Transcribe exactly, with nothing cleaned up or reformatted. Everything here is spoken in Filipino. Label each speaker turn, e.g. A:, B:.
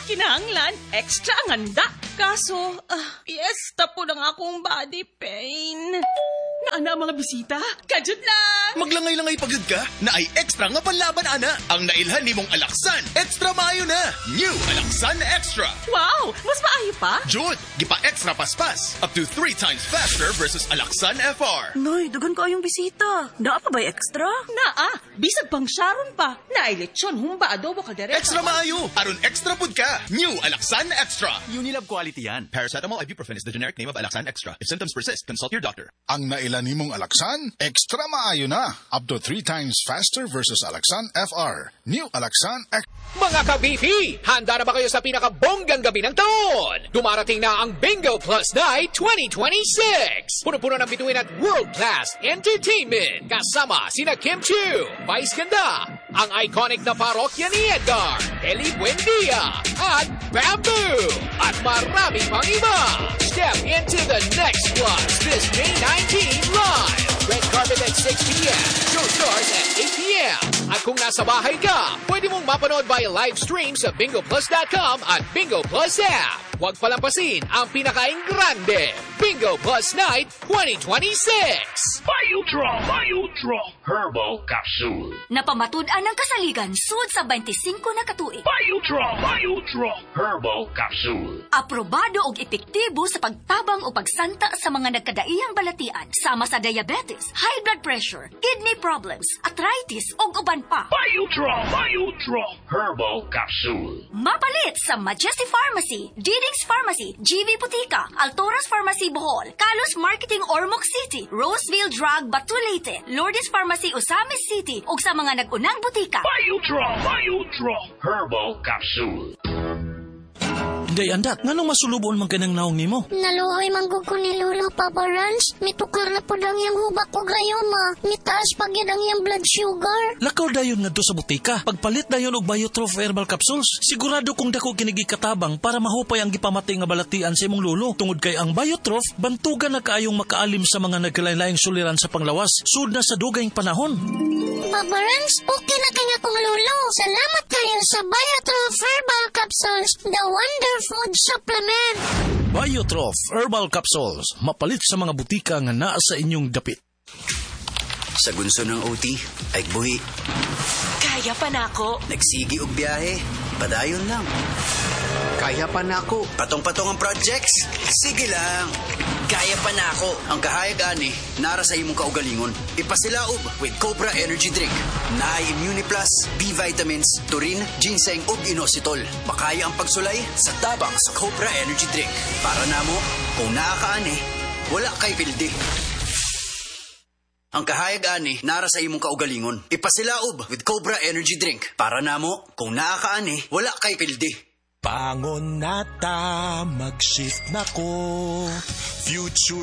A: kinahanglan, extra ang handa. Kaso, ah, piyesta po ng akong body pain. Naana mga bisita, kadyod lang.
B: Maglangay-langay pagod ka, na ay extra nga panlaban, ana. Ang nailhan ni mong Alaksan, extra maayo na. New Alaksan Extra.
A: Wow, mas maayo pa?
B: Jud, gipa-extra paspas. Up to three times faster versus Alaksan F R.
C: Noy, dagan ka yung bisita. Naa pa ba'y extra?
A: Naa, bisag pang Sharon pa. Naay lechon, humba, adobo, kaldereta.
B: Extra maayo, aron extra pud ka. New Alaksan Extra.
D: Unilab quality yan.
B: Paracetamol ibuprofen is the generic name of Alaksan Extra. If symptoms persist, consult your doctor.
E: Ang nailan nimong Alaksan, extra maayo na. Up to three times faster versus Alaksan F R. New Alaksan Extra.
F: Mga ka-B P, handa na ba kayo sa pinakabonggang gabi ng taon? Dumarating na ang Bingo Plus Night twenty twenty-six! Puno-puno ng bituin at world-class entertainment. Kasama sina Kim Chiu, Vice Ganda, ang iconic na parokya ni Edgar, Eli Buendia, at Bamboo, at marami pang iba. Step into the next plus this May nineteenth live. Red carpet at six p.m. Show starts at eight p.m. At kung nasa bahay ka, pwede mong mapanood via live stream sa bingo plus dot com at Bingo Plus app. Huwag palampasin ang pinakaing grande, Bingo Plus Night twenty twenty-six!
G: Biodraw! Biodraw! Herbal Capsule.
H: Napamatud-an ang kasaligan sud sa twenty-five na katuig.
G: Biodraw! Biodraw! Herbal Capsule.
H: Aprobado og epektibo sa pagtabang o pagsanta sa mga nagkadaiyang balatian sama sa diabetes, high blood pressure, kidney problems, arthritis ug uban pa.
G: Biodraw! Biodraw! Herbal Capsule.
H: Mapalit sa Majesty Pharmacy, Diding's Pharmacy, G V Butika, Altoras Pharmacy Bohol, Kalos Marketing Ormoc City, Roseville Drug Batulete, Lourdes Pharmacy Osamis City ug sa mga nag-unang butika.
G: Biodraw! Biodraw! Herbal Capsule.
D: Day andat, nganong masulubon man kanang naong nimo?
I: Naluoy manggug ko ni Lolo, Papa Rans. Mitukar na po lang yung hubak ko gayoma. Mitaas pag yan ang yung blood sugar.
D: Lakaw dayon nga do sa butika. Pagpalit dayon og Biotrof Herbal Capsules, sigurado kung dako kinigi katabang para mahupay ang gipamatay nga balatian sa imong lolo. Tungod kay ang Biotrof, bantugan na kaayong makaalim sa mga nagkalain-laing suliran sa panglawas, sud na sa dugayng panahon.
I: Papa Rans, okay na kanya kong lolo. Salamat kayo sa Biotrof Herbal Capsules, the wonder food supplement.
D: Biotrof Herbal Capsules, mapalit sa mga butika nga naa sa inyong dapit.
J: Sa gunso ng O T, ay buhi.
A: Kaya pa na ako.
J: Nagsigi og biyahe, padayon lang. Kaya pa na ako. Patong-patong ang projects, sige lang. Kaya pa na ako. Ang kahayag ani, nara sa imong kaugalingon. Ipasilaob with Cobra Energy Drink. Naay Immuniplus, B-vitamins, turin, ginseng ug inositol. Makaya ang pagsulay sa tabang sa Cobra Energy Drink. Para namo, kung naakaani, wala kay pildi. Ang kahayag ani, nara sa imong kaugalingon. Ipasilaob with Cobra Energy Drink. Para namo, kung naakaani, wala kay pildi.
K: Pangon nata, mag-shift na ko. Future